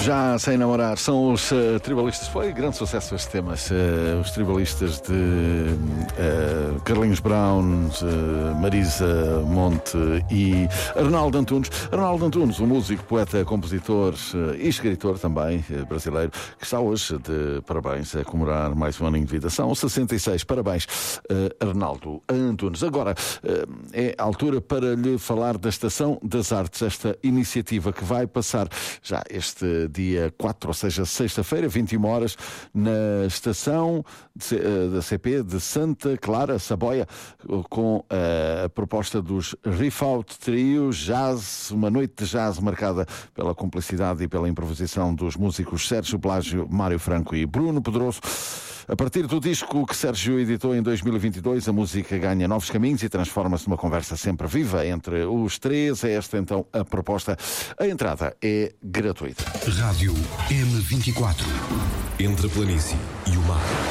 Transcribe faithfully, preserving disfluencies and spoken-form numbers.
Já sem namorar, são os uh, tribalistas. Foi grande sucesso este tema. Uh, os tribalistas de uh, Carlinhos Brown, uh, Marisa Monte e Arnaldo Antunes. Arnaldo Antunes, um músico, poeta, compositor uh, e escritor também uh, brasileiro, que está hoje de parabéns a comemorar mais um ano de vida. São sessenta e seis. Parabéns, uh, Arnaldo Antunes. Agora uh, é a altura para lhe falar da Estação das Artes, esta iniciativa que vai passar já este dia quatro, ou seja, sexta-feira, vinte e uma horas, na estação de, uh, da C P de Santa Clara, Saboia, com uh, a proposta dos Riff Out Trio Jazz, uma noite de jazz marcada pela cumplicidade e pela improvisação dos músicos Sérgio Plágio, Mário Franco e Bruno Pedroso. A partir do disco que Sérgio editou em dois mil e vinte e dois, a música ganha novos caminhos e transforma-se numa conversa sempre viva entre os três. É esta então a proposta. A entrada é gratuita. Rádio M vinte e quatro. Entre a planície e o mar.